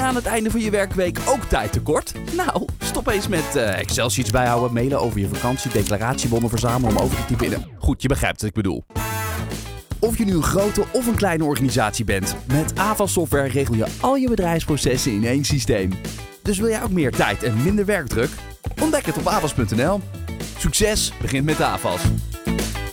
aan het einde van je werkweek ook tijd tekort? Nou, stop eens met Excel-sheets bijhouden, mailen over je vakantie, declaratiebonnen verzamelen om over te typen. Goed, je begrijpt wat ik bedoel. Of je nu een grote of een kleine organisatie bent, met Avas Software regel je al je bedrijfsprocessen in één systeem. Dus wil jij ook meer tijd en minder werkdruk? Ontdek het op avas.nl. Succes begint met Avas.